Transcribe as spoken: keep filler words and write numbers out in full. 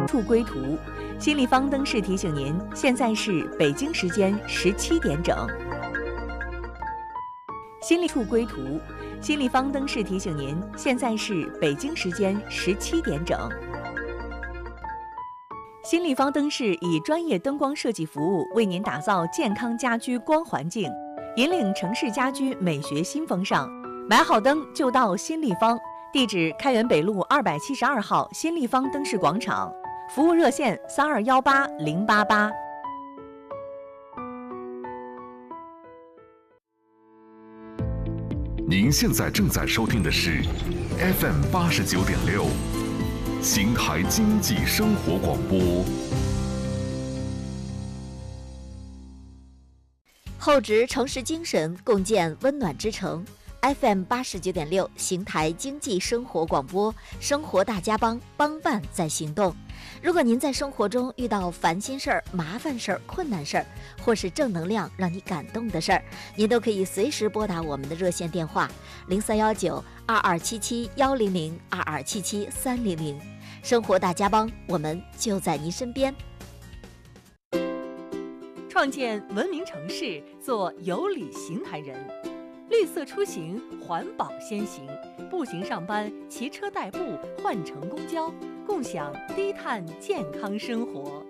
处归途。新立方灯饰提醒您，现在是北京时间十七点整。新立处归途。新立方灯饰提醒您，现在是北京时间十七点整。新立方灯饰以专业灯光设计服务为您打造健康家居光环境，引领城市家居美学新风尚。买好灯就到新立方，地址开元北路二百七十二号新立方灯饰广场，服务热线三二幺八零八八。 您现在正在收听的是 F M 八十九点六，邢台经济生活广播。 厚植城市精神，共建温暖之城。F M 八十九点六，邢台经济生活广播，生活大家帮，帮办在行动。如果您在生活中遇到烦心事儿、麻烦事儿、困难事儿，或是正能量让你感动的事儿，您都可以随时拨打我们的热线电话零三幺九二二七七幺零零二二七七三零零。生活大家帮，我们就在您身边。 创建文明城市，做有礼邢台人。绿色出行，环保先行，步行上班，骑车代步，换乘公交，共享低碳健康生活。